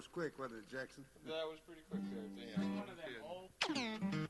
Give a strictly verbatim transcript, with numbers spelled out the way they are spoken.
was quick, wasn't it, Jackson? That was pretty quick there. Yeah. One of them old